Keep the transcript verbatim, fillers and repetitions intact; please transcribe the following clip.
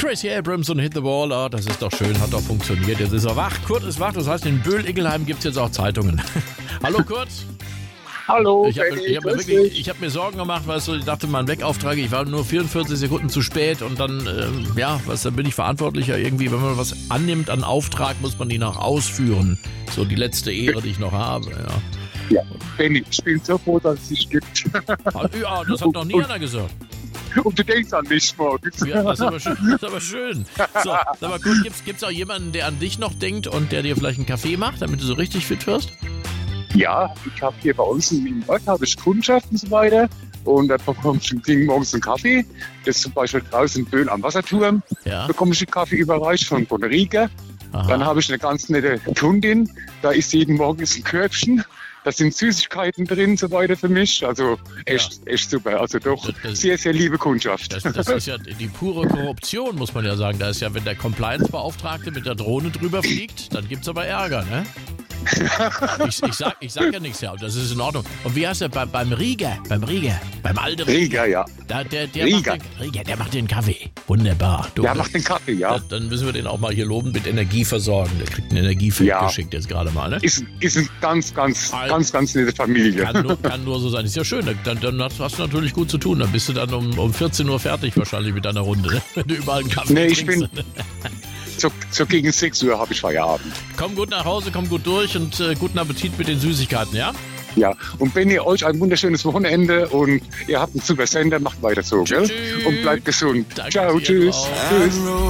Tracy Abrams und Hit the Wall, oh, das ist doch schön, hat doch funktioniert. Jetzt ist er wach. Kurt ist wach, das heißt, in Böhl-Ingelheim gibt es jetzt auch Zeitungen. Hallo Kurt. Hallo, Ich habe mir, ich hab mir, wirklich- ich hab mir Sorgen gemacht, weißt du, ich dachte, mein Weckauftrag, ich war nur vierundvierzig Sekunden zu spät und dann, ähm, ja, was, dann bin ich verantwortlicher irgendwie, wenn man was annimmt an Auftrag, muss man ihn auch ausführen. So die letzte Ehre, die ich noch habe, ja. Ja, Benny, ich bin so froh, dass es dich gibt. Ja, das hat noch nie einer gesagt. Und du denkst an mich morgens. Ja, das ist aber schön. Das ist aber schön. So, sag mal, gut, gibt's, gibt's auch jemanden, der an dich noch denkt und der dir vielleicht einen Kaffee macht, damit du so richtig fit wirst? Ja, ich habe hier bei uns im Ort habe ich Kundschaft und so weiter. Und da bekomme ich kriege morgens einen Kaffee. Das ist zum Beispiel draußen in Böhl am Wasserturm. Ja. Bekomme ich den Kaffee überreicht von Puerto Rico. Aha. Dann habe ich eine ganz nette Kundin. Da ist jeden Morgen ist ein Körbchen. Da sind Süßigkeiten drin, so weiter für mich. Also echt, echt super. Also doch Das- das- sehr, sehr liebe Kundschaft. Das, das ist ja die pure Korruption, muss man ja sagen. Da ist ja, wenn der Compliance-Beauftragte mit der Drohne drüber fliegt, dann gibt's aber Ärger, ne? Ich, ich, sag, ich sag ja nichts, ja, das ist in Ordnung. Und wie heißt der bei, beim Rieger? Beim Rieger? Beim alten Rieger, ja. Da, der, der, Rieger. Macht den, Rieger, der macht den Kaffee. Wunderbar. Du, Der macht den Kaffee, ja. da, dann müssen wir den auch mal hier loben mit Energie versorgen. Der kriegt ein Energiefeld Ja. geschickt jetzt gerade mal, ne? Ist, ist eine ganz, ganz, Al- ganz, ganz nette Familie. Kann nur, kann nur so sein. Ist ja schön. Dann, dann hast hast du natürlich gut zu tun. Dann bist du dann um, um vierzehn Uhr fertig wahrscheinlich mit deiner Runde, ne? Wenn du überall einen Kaffee Nee, ich trinkst. bin- So, so gegen sechs Uhr habe ich Feierabend. Komm gut nach Hause, komm gut durch und äh, guten Appetit mit den Süßigkeiten, ja? Ja, und wenn ihr euch ein wunderschönes Wochenende und ihr habt einen super Sender, macht weiter so, gell? Tschüss. Und bleibt gesund. Danke Ciao, dir, tschüss. du auch. Tschüss.